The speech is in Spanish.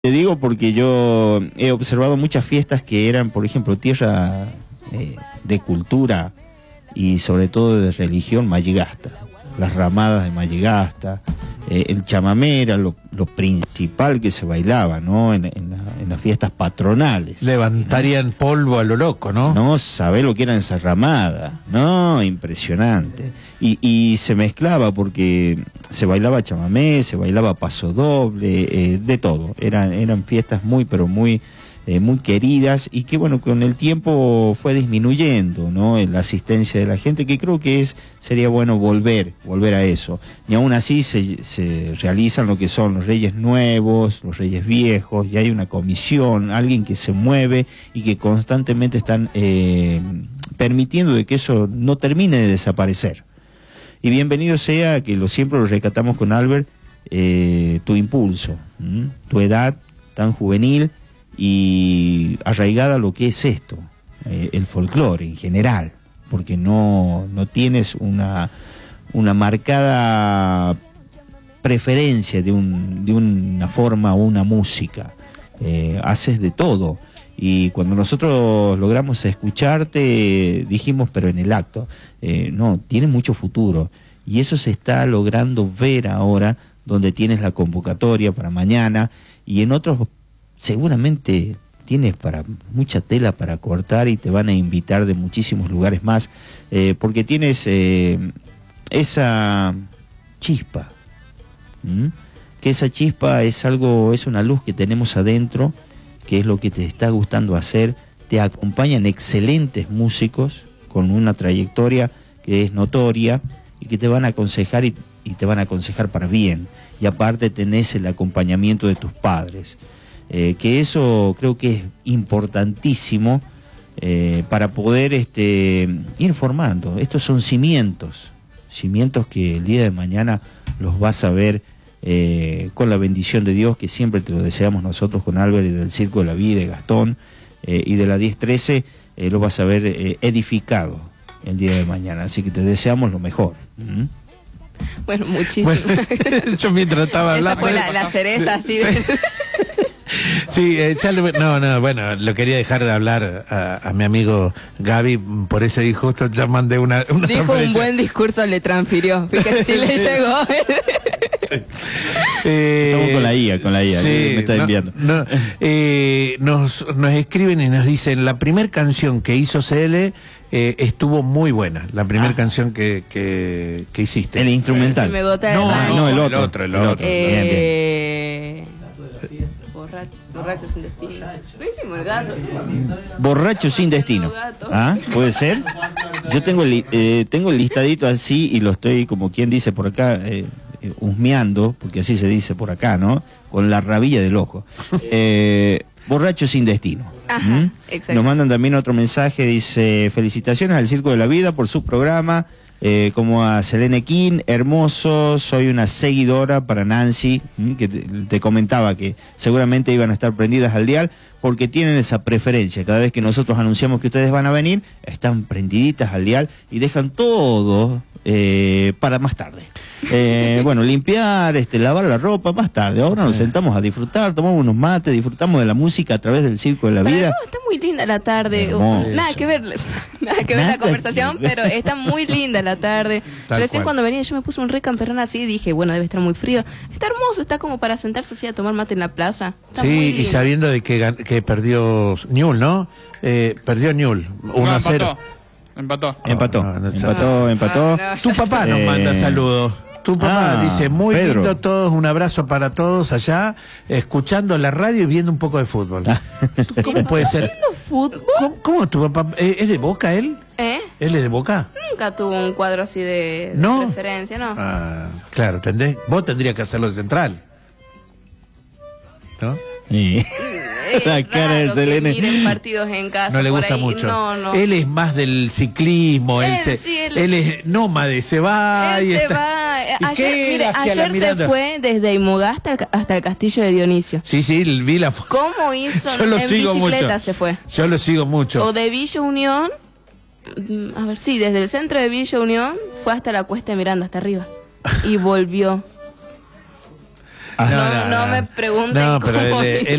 Te digo porque yo he observado muchas fiestas que eran, por ejemplo, tierra de cultura y sobre todo de religión mayigasta. Las ramadas de Mayigasta, el chamamé era lo principal que se bailaba, ¿no? En las fiestas patronales. Levantarían polvo a lo loco, ¿no? No sabés lo que eran esas ramadas, no, impresionante. Y se mezclaba porque se bailaba chamamé, se bailaba paso doble, de todo. Eran fiestas muy, pero muy queridas y que bueno, con el tiempo fue disminuyendo, ¿no? La asistencia de la gente, que creo que sería bueno volver a eso. Y aún así se realizan lo que son los Reyes Nuevos, los Reyes Viejos, y hay una comisión, alguien que se mueve y que constantemente están permitiendo de que eso no termine de desaparecer. Y bienvenido sea, que siempre lo rescatamos con Albert, tu impulso, tu edad tan juvenil y arraigada a lo que es esto, el folclore en general, porque no tienes una marcada preferencia de una forma o una música, haces de todo. Y cuando nosotros logramos escucharte, dijimos, pero en el acto, no, tiene mucho futuro. Y eso se está logrando ver ahora, donde tienes la convocatoria para mañana, y en otros seguramente tienes mucha tela para cortar y te van a invitar de muchísimos lugares más, porque tienes esa chispa, que esa chispa es una luz que tenemos adentro, que es lo que te está gustando hacer. Te acompañan excelentes músicos con una trayectoria que es notoria y que te van a aconsejar y te van a aconsejar para bien. Y aparte tenés el acompañamiento de tus padres, que eso creo que es importantísimo para poder ir formando. Estos son cimientos que el día de mañana los vas a ver con la bendición de Dios, que siempre te lo deseamos nosotros con Albert y del Circo de la Vida, de Gastón y de la 1013, lo vas a ver edificado el día de mañana, así que te deseamos lo mejor. Bueno, muchísimo. Bueno, yo mientras estaba hablando... Esa fue la cereza así de... Sí, bueno, lo quería dejar de hablar a mi amigo Gaby, por eso dijo, justo ya mandé una dijo un buen discurso, le transfirió, fíjate si le llegó. Sí. Estamos con la IA, sí, me está enviando. Nos escriben y nos dicen, la primera canción que hizo CL estuvo muy buena, la primera canción que hiciste. El instrumental. Sí, no, el otro. Bien. Borracho sin destino. El gato, ¿sí? Borracho sin destino. ¿Ah? ¿Puede ser? Yo tengo el listadito así y lo estoy, como quien dice por acá, husmeando, porque así se dice por acá, ¿no? Con la rabilla del ojo. Borracho sin destino. Ajá, exacto. Nos mandan también otro mensaje, dice: felicitaciones al Circo de la Vida por su programa. Como a Selene King, hermoso, soy una seguidora para Nancy, que te comentaba que seguramente iban a estar prendidas al dial, porque tienen esa preferencia. Cada vez que nosotros anunciamos que ustedes van a venir, están prendiditas al dial y dejan todo para más tarde. Bueno, limpiar, lavar la ropa más tarde. Ahora nos sentamos a disfrutar, tomamos unos mates, disfrutamos de la música a través del Circo de la Vida. No, está muy linda la tarde. Nada que ver la conversación, pero está muy linda la tarde. Recién cuando venía yo me puse un recamperón así y dije, bueno, debe estar muy frío. Está hermoso, está como para sentarse así a tomar mate en la plaza. Está muy lindo. Y sabiendo de que perdió Newell, ¿no? Perdió Newell, 1-0. Empató. Empató. Tu papá nos manda saludos. Tu papá dice, muy Pedro. lindo todos, un abrazo para todos allá, escuchando la radio y viendo un poco de fútbol. ¿Cómo puede ser? ¿Viendo fútbol? ¿Cómo tu papá? ¿Es de Boca él? ¿Él es de Boca? Nunca tuvo un cuadro así de preferencia, ¿no? Claro, ¿entendés? Vos tendrías que hacerlo de central, ¿no? Sí. La cara de Selene. Miren partidos en casa. No le gusta ahí. mucho. No. Él es más del ciclismo, él es nómade, se va Él y se está. va. ¿Y Ayer se fue desde Imogasta hasta el castillo de Dionisio. Sí, vi la foto. ¿Cómo hizo? Yo lo en sigo bicicleta mucho. se fue. Yo lo sigo mucho. O de Villa Unión, a ver, sí, desde el centro de Villa Unión fue hasta la Cuesta de Miranda, hasta arriba. Y volvió. No me pregunten cómo.